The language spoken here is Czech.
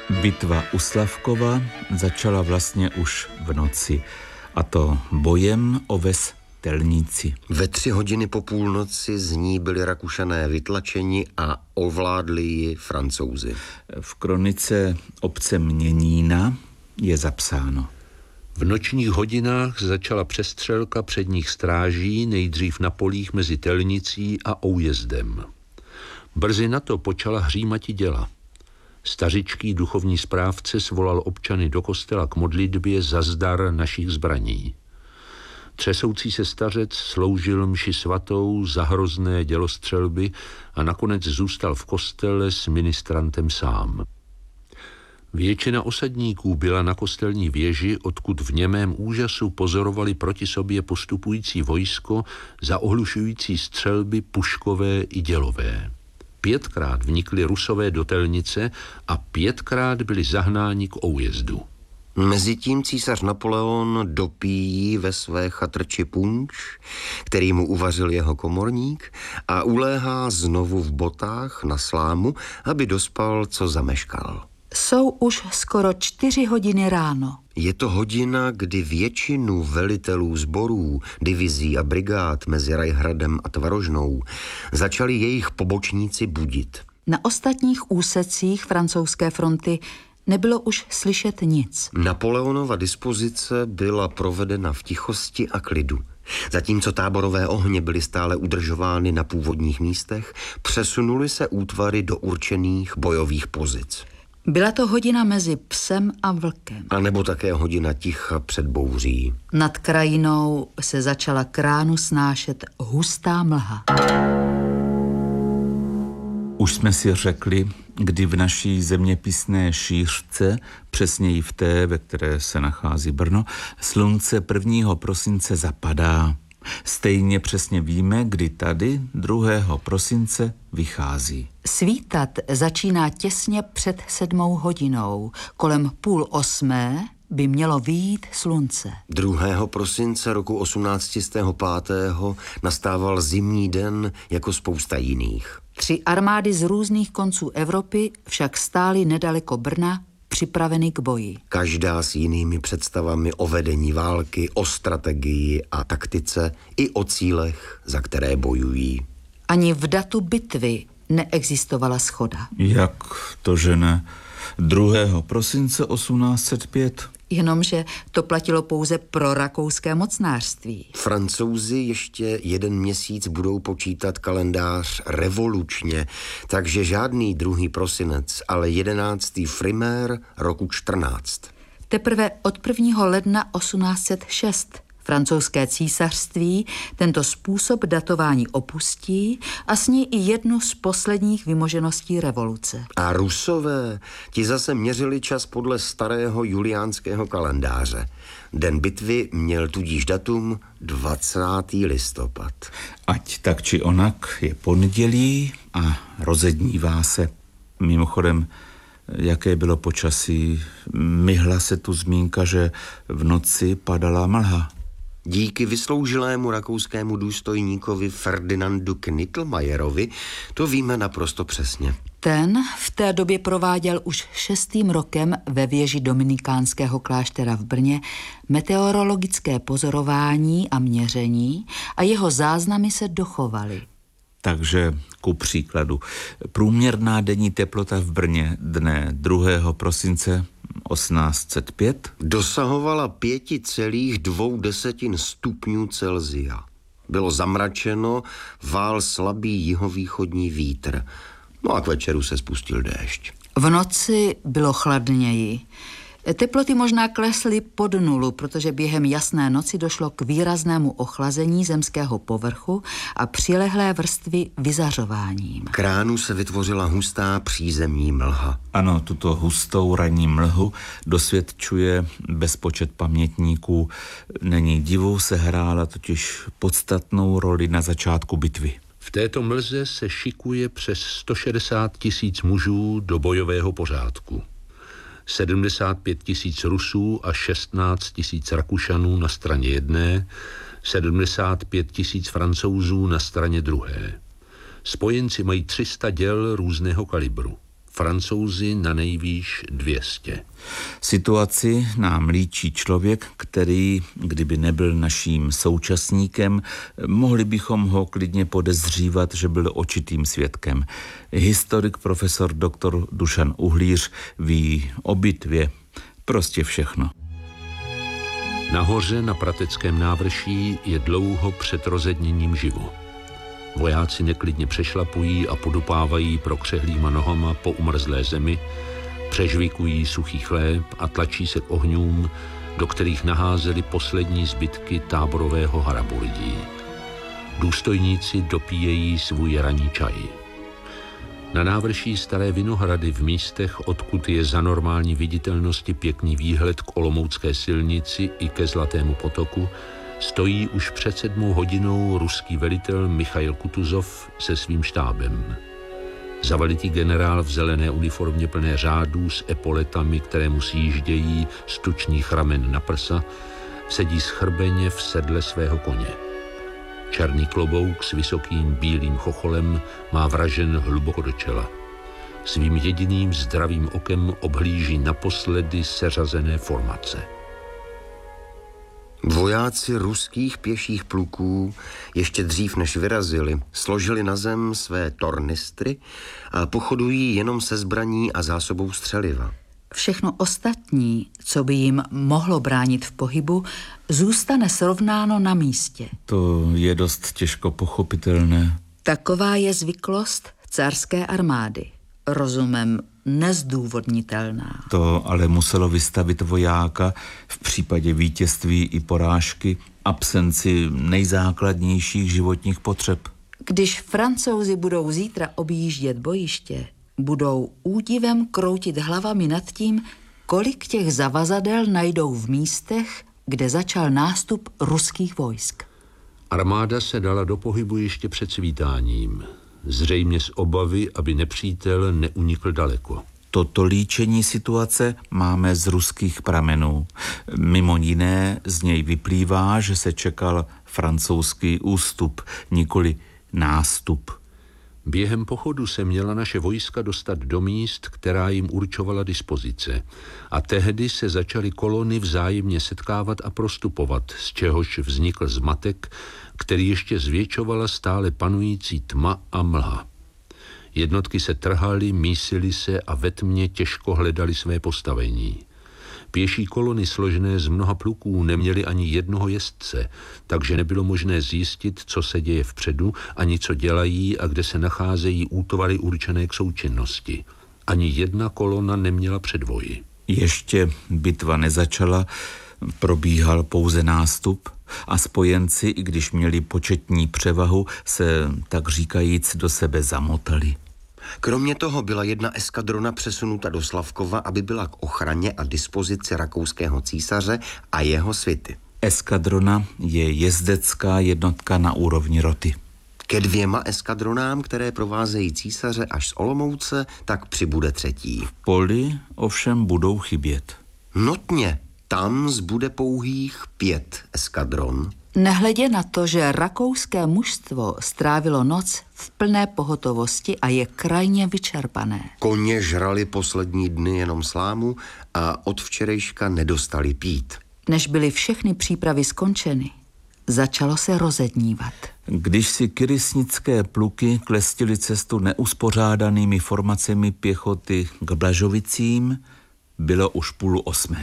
Bitva u Slavkova začala vlastně už v noci, a to bojem o ves Telnici. Ve 3 hodiny po půlnoci z ní byli Rakušané vytlačeni a ovládli ji Francouzi. V kronice obce Měnína je zapsáno: v nočních hodinách začala přestřelka předních stráží, nejdřív na polích mezi Telnicí a Oujezdem. Brzy na to počala hřímati děla. Stařičký duchovní správce svolal občany do kostela k modlitbě za zdar našich zbraní. Třesoucí se stařec sloužil mši svatou za hrozné dělostřelby a nakonec zůstal v kostele s ministrantem sám. Většina osadníků byla na kostelní věži, odkud v němém úžasu pozorovali proti sobě postupující vojsko za ohlušující střelby puškové i dělové. 5krát vnikli Rusové do Telnice a 5krát byli zahnáni k Oujezdu. Mezitím císař Napoleon dopíjí ve své chatrči punč, který mu uvařil jeho komorník, a uléhá znovu v botách na slámu, aby dospal, co zameškal. Jsou už skoro 4 hodiny ráno. Je to hodina, kdy většinu velitelů sborů, divizí a brigád mezi Rajhradem a Tvarožnou začali jejich pobočníci budit. Na ostatních úsecích francouzské fronty nebylo už slyšet nic. Napoleonova dispozice byla provedena v tichosti a klidu. Zatímco táborové ohně byly stále udržovány na původních místech, přesunuly se útvary do určených bojových pozic. Byla to hodina mezi psem a vlkem. A nebo také hodina ticha před bouří. Nad krajinou se začala k ránu snášet hustá mlha. Už jsme si řekli, kdy v naší zeměpisné šířce, přesněji v té, ve které se nachází Brno, slunce 1. prosince zapadá. Stejně přesně víme, kdy tady 2. prosince vychází. Svítat začíná těsně před 7 hodinou. Kolem 7:30 by mělo vyjít slunce. 2. prosince roku 1805. nastával zimní den jako spousta jiných. 3 armády z různých konců Evropy však stály nedaleko Brna, připraveny k boji. Každá s jinými představami o vedení války, o strategii a taktice i o cílech, za které bojují. Ani v datu bitvy neexistovala shoda. Jak to, že ne? 2. prosince 1805. Jenomže to platilo pouze pro rakouské mocnářství. Francouzi ještě 1 měsíc budou počítat kalendář revolučně, takže žádný 2. prosinec, ale 11. frimér roku 14. Teprve od 1. ledna 1806 francouzské císařství tento způsob datování opustí a s ní i jednu z posledních vymožeností revoluce. A Rusové, ti zase měřili čas podle starého juliánského kalendáře. Den bitvy měl tudíž datum 20. listopad. Ať tak či onak je pondělí a rozednívá se. Mimochodem, jaké bylo počasí? Myhla se tu zmínka, že v noci padala mlha. Díky vysloužilému rakouskému důstojníkovi Ferdinandu Knittelmajerovi to víme naprosto přesně. Ten v té době prováděl už 6. rokem ve věži dominikánského kláštera v Brně meteorologické pozorování a měření a jeho záznamy se dochovaly. Takže ku příkladu, průměrná denní teplota v Brně dne 2. prosince 1805 dosahovala 5,2 stupňů Celsia. Bylo zamračeno, vál slabý jihovýchodní vítr. No a k večeru se spustil déšť. V noci bylo chladněji. Teploty možná klesly pod 0, protože během jasné noci došlo k výraznému ochlazení zemského povrchu a přilehlé vrstvy vyzařováním. K ránu se vytvořila hustá přízemní mlha. Ano, tuto hustou ranní mlhu dosvědčuje bezpočet pamětníků. Není divu, se hrála totiž podstatnou roli na začátku bitvy. V této mlze se šikuje přes 160 000 mužů do bojového pořádku. 75 000 Rusů a 16 000 Rakušanů na straně jedné, 75 000 Francouzů na straně druhé. Spojenci mají 300 děl různého kalibru. Francouzi na nejvýš 200. Situaci nám líčí člověk, který, kdyby nebyl naším současníkem, mohli bychom ho klidně podezřívat, že byl očitým svědkem. Historik profesor dr. Dušan Uhlíř ví o bitvě prostě všechno. Nahoře na Prateckém návrší je dlouho před rozedněním živu. Vojáci neklidně přešlapují a podupávají prokřehlýma nohama po umrzlé zemi, přežvikují suchý chléb a tlačí se k ohňům, do kterých naházeli poslední zbytky táborového harabu lidí. Důstojníci dopíjejí svůj ranní čaj. Na návrší Staré Vinohrady v místech, odkud je za normální viditelnosti pěkný výhled k Olomoucké silnici i ke Zlatému potoku, stojí už před 7 hodinou ruský velitel Michail Kutuzov se svým štábem. Zavalitý generál v zelené uniformě plné řádů s epoletami, které mu sjíždějí z tučných ramen na prsa, sedí schrbeně v sedle svého koně. Černý klobouk s vysokým bílým chocholem má vražen hluboko do čela. Svým jediným zdravým okem obhlíží naposledy seřazené formace. Vojáci ruských pěších pluků ještě dřív než vyrazili, složili na zem své tornistry a pochodují jenom se zbraní a zásobou střeliva. Všechno ostatní, co by jim mohlo bránit v pohybu, zůstane srovnáno na místě. To je dost těžko pochopitelné. Taková je zvyklost carské armády. Rozumem nezdůvodnitelná. To ale muselo vystavit vojáka v případě vítězství i porážky absenci nejzákladnějších životních potřeb. Když Francouzi budou zítra objíždět bojiště, budou údivem kroutit hlavami nad tím, kolik těch zavazadel najdou v místech, kde začal nástup ruských vojsk. Armáda se dala do pohybu ještě před svítáním, zřejmě z obavy, aby nepřítel neunikl daleko. Toto líčení situace máme z ruských pramenů. Mimo jiné z něj vyplývá, že se čekal francouzský ústup, nikoli nástup. Během pochodu se měla naše vojska dostat do míst, která jim určovala dispozice. A tehdy se začaly kolony vzájemně setkávat a prostupovat, z čehož vznikl zmatek, který ještě zvětšovala stále panující tma a mlha. Jednotky se trhaly, mísily se a ve tmě těžko hledali své postavení. Pěší kolony složené z mnoha pluků neměly ani jednoho jezdce, takže nebylo možné zjistit, co se děje vpředu, ani co dělají a kde se nacházejí útvary určené k součinnosti. Ani jedna kolona neměla předvoji. Ještě bitva nezačala, probíhal pouze nástup a spojenci, i když měli početní převahu, se tak říkajíc do sebe zamotali. Kromě toho byla jedna eskadrona přesunuta do Slavkova, aby byla k ochraně a dispozici rakouského císaře a jeho svity. Eskadrona je jezdecká jednotka na úrovni roty. Ke 2 eskadronám, které provázejí císaře až z Olomouce, tak přibude 3. V poli ovšem budou chybět. Notně, tam zbude pouhých 5 eskadron. Nehledě na to, že rakouské mužstvo strávilo noc v plné pohotovosti a je krajně vyčerpané. Koně žrali poslední dny jenom slámu a od včerejška nedostali pít. Než byly všechny přípravy skončeny, začalo se rozednívat. Když si kyrysnické pluky klestily cestu neuspořádanými formacemi pěchoty k Blažovicím, bylo už 7:30.